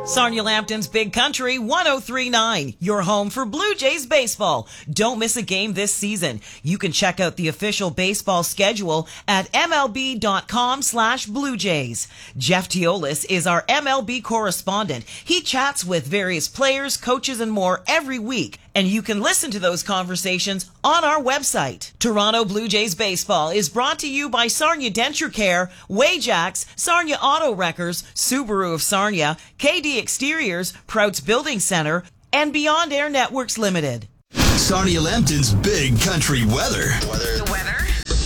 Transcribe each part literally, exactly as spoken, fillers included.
Sarnia Lambton's Big Country one oh three point nine, your home for Blue Jays baseball. Don't miss a game this season. You can check out the official baseball schedule at mlb.com slash Blue Jays. Jeff Teolis is our M L B correspondent. He chats with various players, coaches, and more every week, and you can listen to those conversations on our website. Toronto Blue Jays baseball is brought to you by Sarnia Denture Care, Wajax, Sarnia Auto Wreckers, Subaru of Sarnia, K D Exteriors, Prouts Building Center, and Beyond Air Networks Limited. Sarnia Lambton's Big Country weather. Weather. The weather.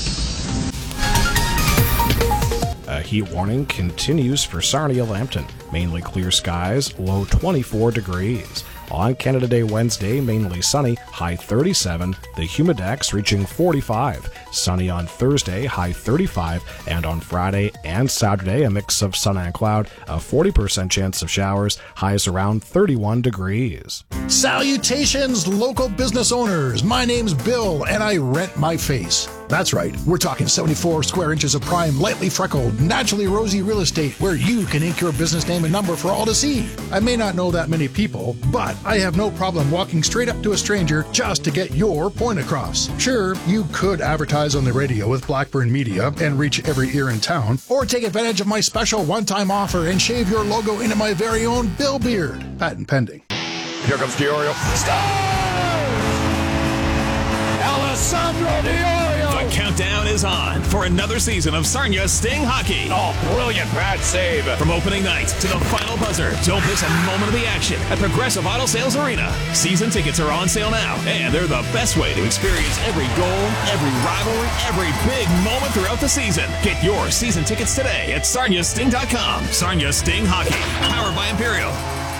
A heat warning continues for Sarnia Lambton. Mainly clear skies, low twenty-four degrees. On Canada Day Wednesday, mainly sunny, high thirty-seven, the humidex reaching forty-five. Sunny on Thursday, high thirty-five, and on Friday and Saturday, a mix of sun and cloud, a forty percent chance of showers, highs around thirty-one degrees. Salutations, local business owners. My name's Bill, and I rent my face. That's right, we're talking seventy-four square inches of prime, lightly freckled, naturally rosy real estate where you can ink your business name and number for all to see. I may not know that many people, but I have no problem walking straight up to a stranger just to get your point across. Sure, you could advertise on the radio with Blackburn Media and reach every ear in town, or take advantage of my special one-time offer and shave your logo into my very own Bill Beard. Patent pending. Here comes Diorio. Stop! Alessandro Diorio! The countdown is on for another season of Sarnia Sting Hockey. Oh, brilliant pad save. From opening night to the final buzzer, don't miss a moment of the action at Progressive Auto Sales Arena. Season tickets are on sale now, and they're the best way to experience every goal, every rivalry, every big moment throughout the season. Get your season tickets today at sarnia sting dot com. Sarnia Sting Hockey, powered by Imperial.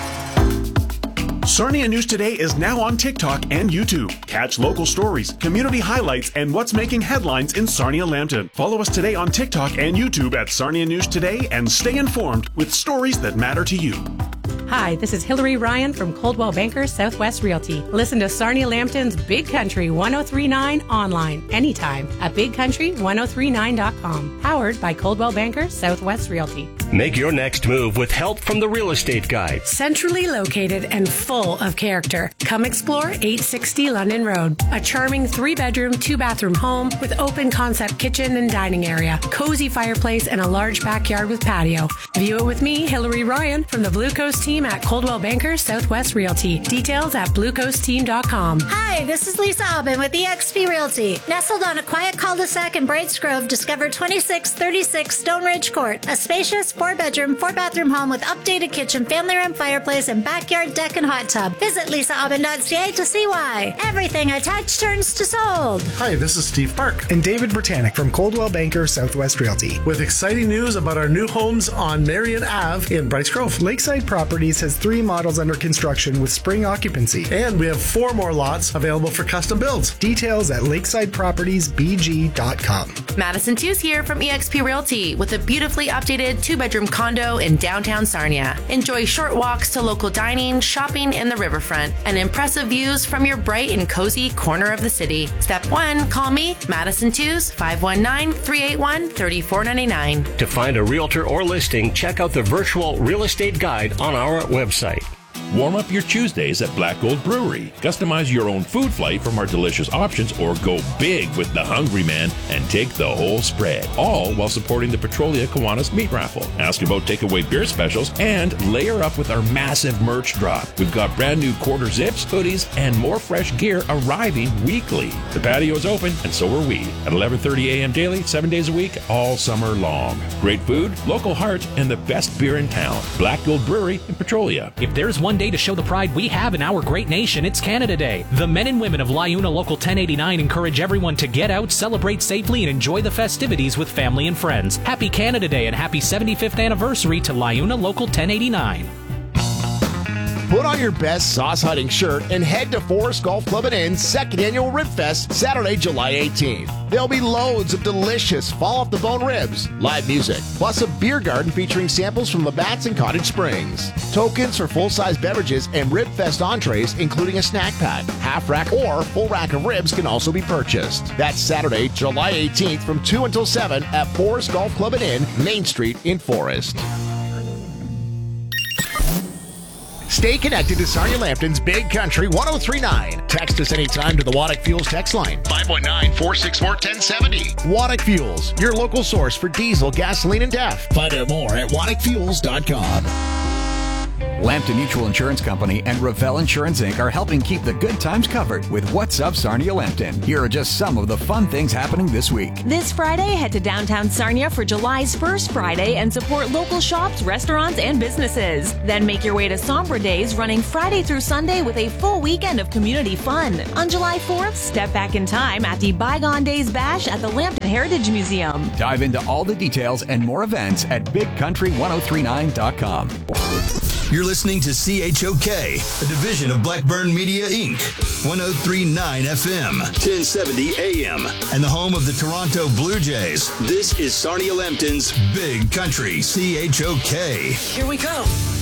Sarnia News Today is now on TikTok and YouTube. Catch local stories, community highlights, and what's making headlines in Sarnia Lambton. Follow us today on TikTok and YouTube at Sarnia News Today and stay informed with stories that matter to you. Hi, this is Hillary Ryan from Coldwell Banker Southwest Realty. Listen to Sarnia Lambton's Big Country one oh three point nine online anytime at big country one oh three nine dot com. Powered by Coldwell Banker Southwest Realty. Make your next move with help from the Real Estate Guide. Centrally located and full of character. Come explore eight sixty London Road. A charming three-bedroom, two-bathroom home with open concept kitchen and dining area, cozy fireplace, and a large backyard with patio. View it with me, Hillary Ryan, from the Blue Coast team at Coldwell Banker Southwest Realty. Details at blue coast team dot com. Hi, this is Lisa Aubin with E X P Realty. Nestled on a quiet cul-de-sac in Brights Grove, discover twenty-six thirty-six Stone Ridge Court, a spacious four-bedroom, four-bathroom home with updated kitchen, family room, fireplace, and backyard deck and hot tub. Visit lisa aubin dot c a to see why. Everything I touch turns to sold. Hi, this is Steve Park and David Britannic from Coldwell Banker Southwest Realty with exciting news about our new homes on Marion Avenue in Brights Grove. Lakeside Properties has three models under construction with spring occupancy, and we have four more lots available for custom builds. Details at lakeside properties b g dot com. Madison Tews here from E X P Realty with a beautifully updated two-bedroom condo in downtown Sarnia. Enjoy short walks to local dining, shopping in the riverfront, and impressive views from your bright and cozy corner of the city. Step one, call me, Madison Tews, five one nine, three eight one, three four nine nine. To find a realtor or listing, check out the virtual real estate guide on our website. Warm up your Tuesdays at Black Gold Brewery. Customize your own food flight from our delicious options or go big with the Hungry Man and take the whole spread. All while supporting the Petrolia Kiwanis Meat Raffle. Ask about takeaway beer specials and layer up with our massive merch drop. We've got brand new quarter zips, hoodies, and more fresh gear arriving weekly. The patio is open and so are we at eleven thirty a.m. daily, seven days a week, all summer long. Great food, local heart, and the best beer in town. Black Gold Brewery in Petrolia. If there's one day to show the pride we have in our great nation, it's Canada Day. The men and women of Liuna Local ten eighty-nine encourage everyone to get out, celebrate safely, and enjoy the festivities with family and friends. Happy Canada Day and happy seventy-fifth anniversary to Liuna Local ten eighty-nine. Put on your best sauce hunting shirt and head to Forest Golf Club and Inn's second annual Rib Fest, Saturday, July eighteenth. There'll be loads of delicious fall-off-the-bone ribs, live music, plus a beer garden featuring samples from Labatt's and Cottage Springs. Tokens for full-size beverages and Rib Fest entrees, including a snack pack, half rack, or full rack of ribs can also be purchased. That's Saturday, July eighteenth from two until seven at Forest Golf Club and Inn, Main Street in Forest. Stay connected to Sarnia Lambton's Big Country one oh three point nine. Text us anytime to the Waddick Fuels text line, five one nine, four six four, one oh seven oh. Waddick Fuels, your local source for diesel, gasoline, and D E F. Find out more at waddick fuels dot com. Lambton Mutual Insurance Company and Ravel Insurance Incorporated are helping keep the good times covered with What's Up Sarnia Lambton. Here are just some of the fun things happening this week. This Friday, head to downtown Sarnia for July's first Friday and support local shops, restaurants, and businesses. Then make your way to Sombra Days, running Friday through Sunday with a full weekend of community fun. On July fourth, step back in time at the Bygone Days Bash at the Lambton Heritage Museum. Dive into all the details and more events at big country ten thirty-nine dot com. You're listening to C H O K, a division of Blackburn Media Incorporated. one oh three point nine F M, ten seventy A M, and the home of the Toronto Blue Jays. This is Sarnia Lambton's Big Country, C H O K. Here we go.